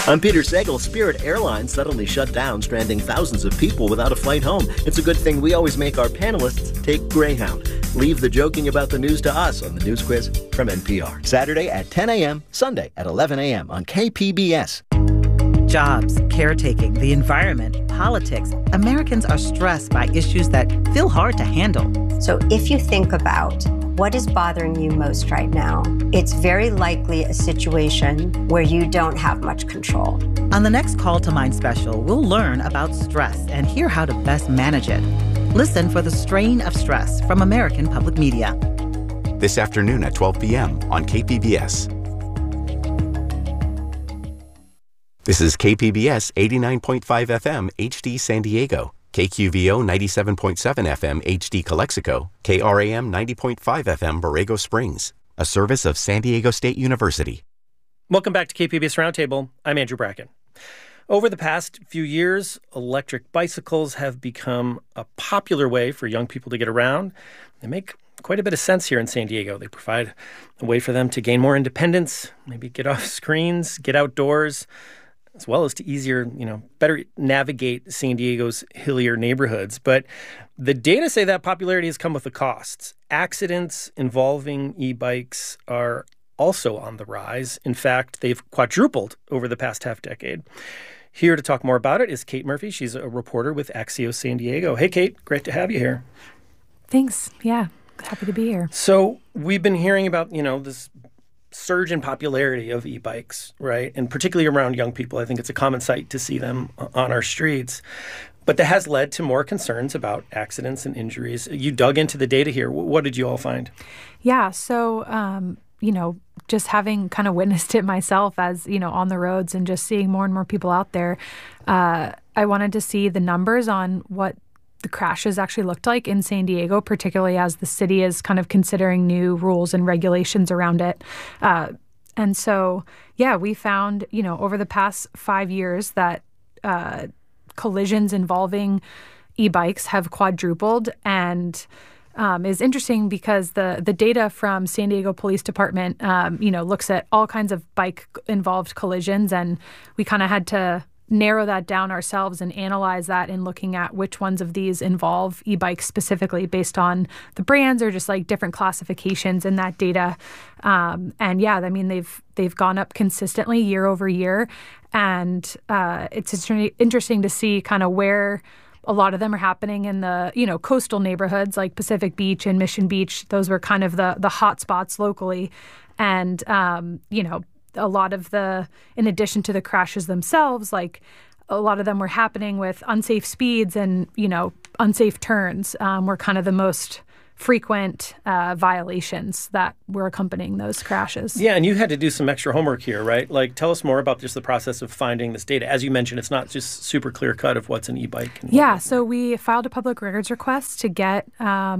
I'm Peter Sagal. Spirit Airlines suddenly shut down, stranding thousands of people without a flight home. It's a good thing we always make our panelists take Greyhound. Leave the joking about the news to us on the News Quiz from NPR. Saturday at 10 a.m., Sunday at 11 a.m. on KPBS. Jobs, caretaking, the environment, politics. Americans are stressed by issues that feel hard to handle. So if you think about what is bothering you most right now, it's very likely a situation where you don't have much control. On the next Call to Mind special, we'll learn about stress and hear how to best manage it. Listen for The Strain of Stress from American Public Media. This afternoon at 12 p.m. on KPBS. This is KPBS 89.5 FM HD San Diego, KQVO 97.7 FM HD Calexico, KRAM 90.5 FM Borrego Springs, a service of San Diego State University. Welcome back to KPBS Roundtable. I'm Andrew Bracken. Over the past few years, electric bicycles have become a popular way for young people to get around. They make quite a bit of sense here in San Diego. They provide a way for them to gain more independence, maybe get off screens, get outdoors, as well as to better navigate San Diego's hillier neighborhoods. But the data say that popularity has come with the costs. Accidents involving e-bikes are also on the rise. In fact, they've quadrupled over the past half-decade. Here to talk more about it is Kate Murphy. She's a reporter with Axios San Diego. Hey, Kate, great to have you here. Thanks. Yeah, happy to be here. So we've been hearing about, this surge in popularity of e-bikes, right? And particularly around young people. I think it's a common sight to see them on our streets. But that has led to more concerns about accidents and injuries. You dug into the data here. What did you all find? Yeah, so, just having kind of witnessed it myself as, on the roads and just seeing more and more people out there, I wanted to see the numbers on what the crashes actually looked like in San Diego, particularly as the city is kind of considering new rules and regulations around it. And so, we found, over the past 5 years that collisions involving e-bikes have quadrupled, and is interesting because the data from San Diego Police Department, looks at all kinds of bike-involved collisions, and we kind of had to narrow that down ourselves and analyze that in looking at which ones of these involve e-bikes specifically based on the brands or just like different classifications in that data. They've gone up consistently year over year. And it's interesting to see kind of where a lot of them are happening in the, coastal neighborhoods like Pacific Beach and Mission Beach. Those were kind of the hot spots locally. And, a lot of in addition to the crashes themselves, like a lot of them were happening with unsafe speeds and, unsafe turns were kind of the most frequent violations that were accompanying those crashes. Yeah, and you had to do some extra homework here, right? Like, tell us more about just the process of finding this data. As you mentioned, it's not just super clear cut of what's an e-bike. Yeah, so we filed a public records request to get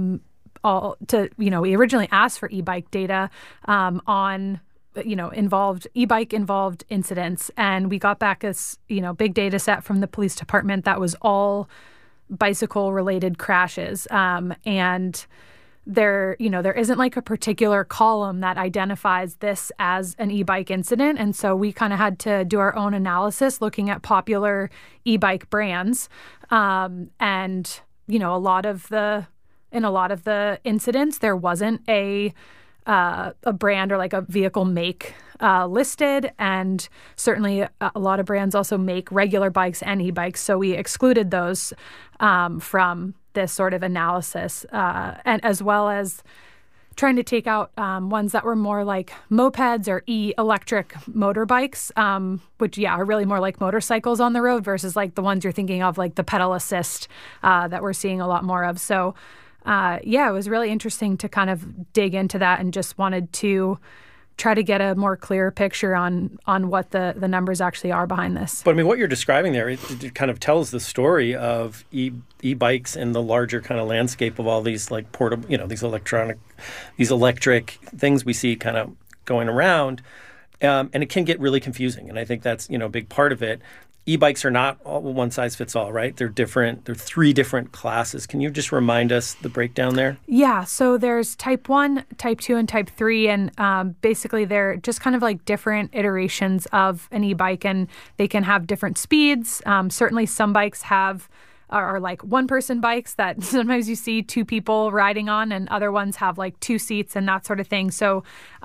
we originally asked for e-bike data on e-bike involved incidents. And we got back this, big data set from the police department that was all bicycle related crashes. And there isn't like a particular column that identifies this as an e-bike incident. And so we kind of had to do our own analysis looking at popular e-bike brands. In a lot of the incidents, there wasn't a brand or like a vehicle make listed, and certainly a lot of brands also make regular bikes and e-bikes. So we excluded those from this sort of analysis, and as well as trying to take out ones that were more like mopeds or electric motorbikes, which are really more like motorcycles on the road versus like the ones you're thinking of, like the pedal assist that we're seeing a lot more of. So. It was really interesting to kind of dig into that and just wanted to try to get a more clear picture on what the numbers actually are behind this. But I mean, what you're describing there, it kind of tells the story of e-bikes and the larger kind of landscape of all these like portable, these electric things we see kind of going around. And it can get really confusing. And I think that's, a big part of it. e-bikes are not all one size fits all, right? They're different. They're 3 different classes. Can you just remind us the breakdown there? Yeah, so there's type 1, type 2, and type 3, and basically they're just kind of like different iterations of an e-bike, and they can have different speeds. Certainly some bikes are like one-person bikes that sometimes you see 2 people riding on, and other ones have like 2 seats and that sort of thing. So,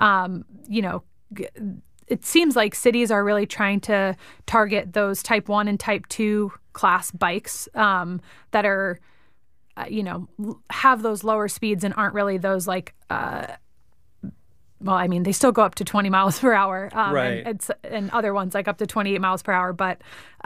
it seems like cities are really trying to target those type 1 and type 2 class bikes that are, have those lower speeds and aren't really those like, they still go up to 20 miles per hour. Right. And other ones like up to 28 miles per hour. But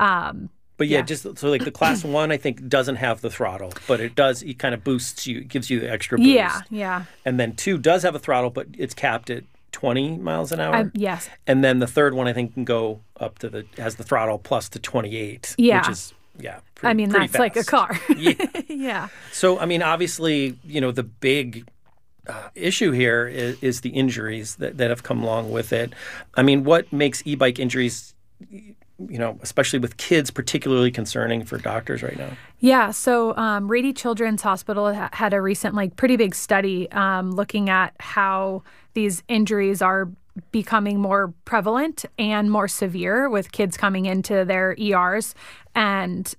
just so like the class 1, I think, doesn't have the throttle, but it kind of boosts you, gives you the extra boost. Yeah. And then 2 does have a throttle, but it's capped at 20 miles an hour? Yes. And then the third one, I think, can go up to has the throttle plus to 28, which is, pretty that's fast. like a car. Yeah. Yeah. So, obviously, the big issue here is the injuries that have come along with it. What makes e-bike injuries, especially with kids, particularly concerning for doctors right now? Yeah, so Rady Children's Hospital had a recent, pretty big study looking at how these injuries are becoming more prevalent and more severe with kids coming into their ERs. And,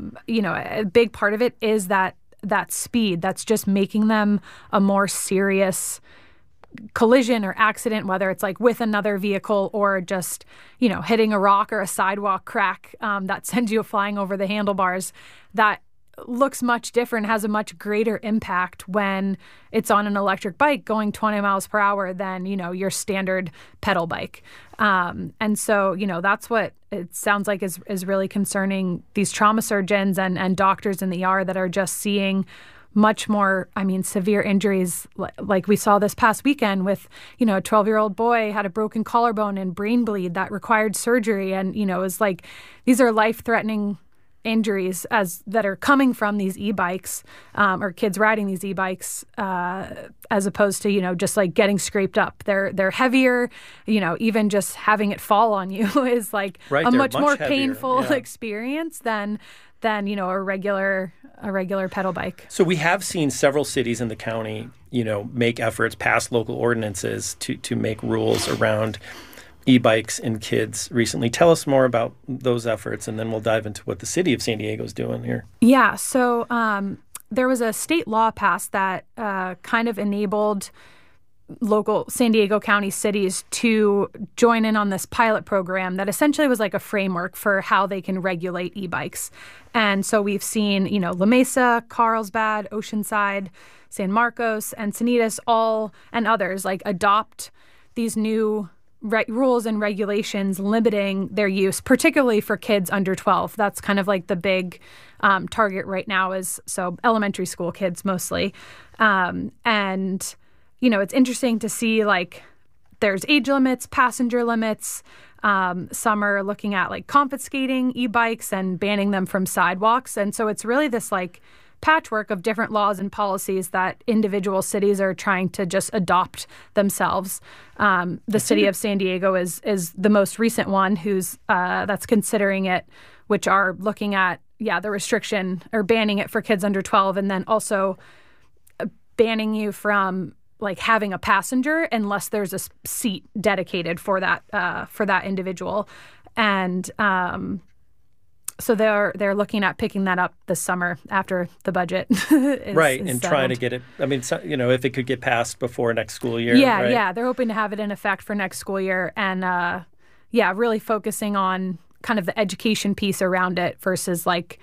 a big part of it is that speed that's just making them a more serious collision or accident, whether it's like with another vehicle or just, hitting a rock or a sidewalk crack that sends you flying over the handlebars. That looks much different, has a much greater impact when it's on an electric bike going 20 miles per hour than, your standard pedal bike. And so, that's what it sounds like is really concerning these trauma surgeons and doctors in the ER that are just seeing much more, severe injuries like we saw this past weekend with, a 12-year-old boy had a broken collarbone and brain bleed that required surgery. And, it was like, these are life-threatening injuries that are coming from these e-bikes or kids riding these e-bikes as opposed to, just like getting scraped up. They're heavier, even just having it fall on you is like a much more heavier, painful experience than a regular pedal bike. So we have seen several cities in the county, make efforts, pass local ordinances to make rules around e-bikes and kids recently. Tell us more about those efforts, and then we'll dive into what the city of San Diego is doing here. Yeah, so there was a state law passed that kind of enabled local San Diego County cities to join in on this pilot program that essentially was like a framework for how they can regulate e-bikes. And so we've seen, La Mesa, Carlsbad, Oceanside, San Marcos, Encinitas, and others adopt these new rules and regulations limiting their use, particularly for kids under 12. That's kind of like the big target right now is elementary school kids mostly. And it's interesting to see there's age limits, passenger limits. Some are looking at confiscating e-bikes and banning them from sidewalks. And so it's really this patchwork of different laws and policies that individual cities are trying to just adopt themselves. The city of San Diego is the most recent one that's considering it, which are looking at, the restriction or banning it for kids under 12, and then also banning you from having a passenger unless there's a seat dedicated for that individual. And so they're looking at picking that up this summer after the budget is and trying to get it. If it could get passed before next school year. Yeah, right? yeah. They're hoping to have it in effect for next school year, and really focusing on kind of the education piece around it versus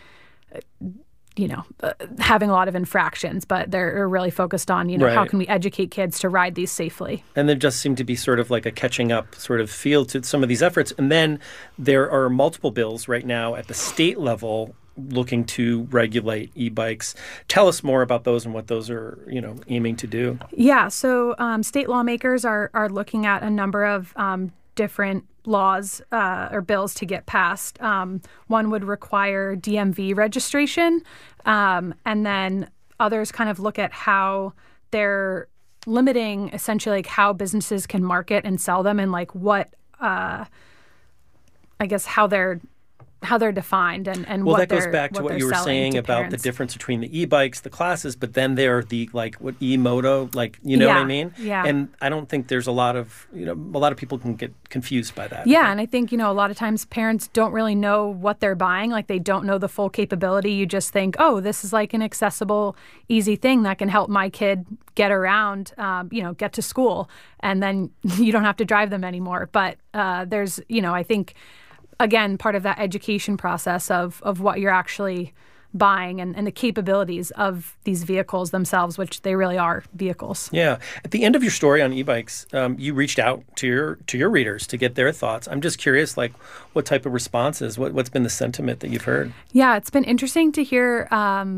having a lot of infractions, but they're really focused on, how can we educate kids to ride these safely? And there just seemed to be sort of like a catching up sort of feel to some of these efforts. And then there are multiple bills right now at the state level looking to regulate e-bikes. Tell us more about those and what those are, aiming to do. Yeah, so state lawmakers are looking at a number of different laws or bills to get passed. One would require DMV registration, and then others kind of look at how they're limiting essentially how businesses can market and sell them, and what how how they're defined and well, what that goes back to what you were saying about parents. the difference between the e-bikes, the classes, but then there are the e-moto, you know what I mean? Yeah. And I don't think there's a lot of people can get confused by that. Yeah, and I think, a lot of times parents don't really know what they're buying. Like, they don't know the full capability. You just think, oh, this is like an accessible, easy thing that can help my kid get around, get to school, and then you don't have to drive them anymore. But there's, I think, again, part of that education process of what you're actually buying and the capabilities of these vehicles themselves, which they really are vehicles. Yeah. At the end of your story on e-bikes, you reached out to your readers to get their thoughts. I'm just curious, what type of responses, what's been the sentiment that you've heard? Yeah, it's been interesting to hear,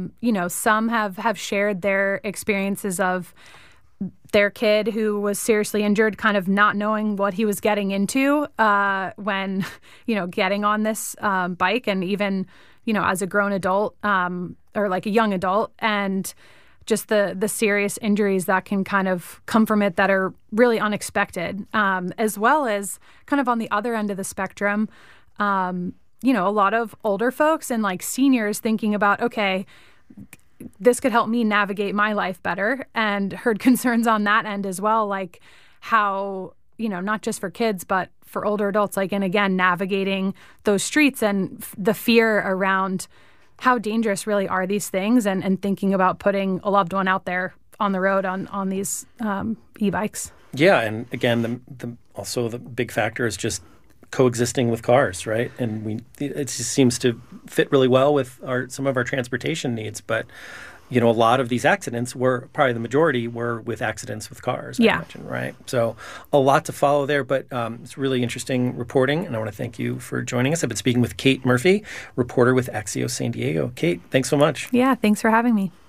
some have shared their experiences of their kid who was seriously injured, kind of not knowing what he was getting into when, getting on this bike, and even, as a grown adult or like a young adult, and just the serious injuries that can kind of come from it that are really unexpected, as well as kind of on the other end of the spectrum, a lot of older folks and seniors thinking about, okay, this could help me navigate my life better, and heard concerns on that end as well, like how, not just for kids, but for older adults, and again, navigating those streets and the fear around how dangerous really are these things, and thinking about putting a loved one out there on the road on these e-bikes. Yeah, and again, also the big factor is just coexisting with cars, right? And it just seems to fit really well with some of our transportation needs. But a lot of these accidents probably the majority were with accidents with cars. I imagine, right? So a lot to follow there, but it's really interesting reporting, and I want to thank you for joining us. I've been speaking with Kate Murphy, reporter with Axios San Diego. Kate, thanks so much. Yeah, thanks for having me.